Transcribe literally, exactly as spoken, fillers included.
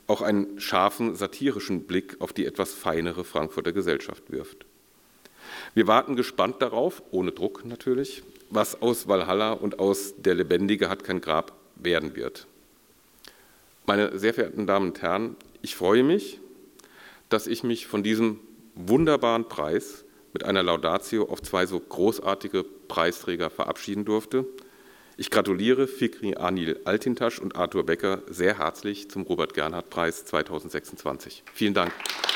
auch einen scharfen, satirischen Blick auf die etwas feinere Frankfurter Gesellschaft wirft. Wir warten gespannt darauf, ohne Druck natürlich, was aus Walhalla und aus Der Lebendige hat kein Grab werden wird. Meine sehr verehrten Damen und Herren, ich freue mich, dass ich mich von diesem wunderbaren Preis mit einer Laudatio auf zwei so großartige Preisträger verabschieden durfte. Ich gratuliere Fikri Anil Altintasch und Arthur Becker sehr herzlich zum Robert-Gernhardt-Preis zweitausendsechsundzwanzig. Vielen Dank.